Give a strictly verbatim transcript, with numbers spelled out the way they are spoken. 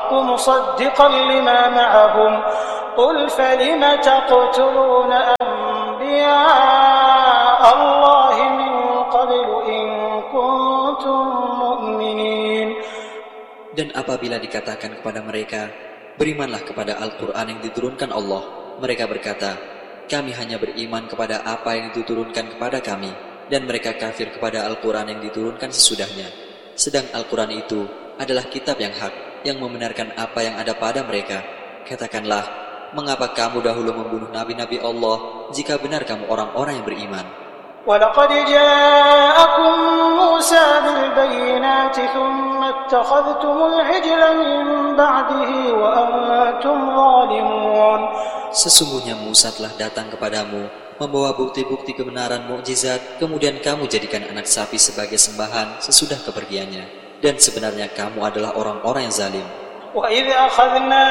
الحق مصدقا لما معهم قل فلم تقتلون أنبياء الله من قبل إن كنتم مؤمنين. Dan apabila dikatakan kepada mereka, berimanlah kepada Al-Quran yang diturunkan Allah, mereka berkata, kami hanya beriman kepada apa yang diturunkan kepada kami, dan mereka kafir kepada Al-Quran yang diturunkan sesudahnya. Sedang Al-Quran itu adalah kitab yang hak, yang membenarkan apa yang ada pada mereka. Katakanlah, mengapa kamu dahulu membunuh nabi-nabi Allah, jika benar kamu orang-orang yang beriman? وَلَقَدْ جَاءَكُمْ مُوسَى بِالْبَيِّنَاتِ ثُمَّ اتَّخَذْتُمُ الْعِجْلَ مِنْ بَعْدِهِ وَأَنْتُمْ ظَالِمُونَ. Sesungguhnya Musa telah datang kepadamu, membawa bukti-bukti kebenaran mukjizat, kemudian kamu jadikan anak sapi sebagai sembahan sesudah kepergiannya. Dan sebenarnya kamu adalah orang-orang yang zalim. وَإِذْ أَخَذْنَا